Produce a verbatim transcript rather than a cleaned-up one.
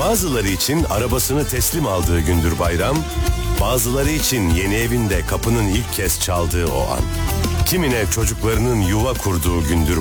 Bazıları için arabasını teslim aldığı gündür bayram, bazıları için yeni evinde kapının ilk kez çaldığı o an. Kimine çocuklarının yuva kurduğu gündür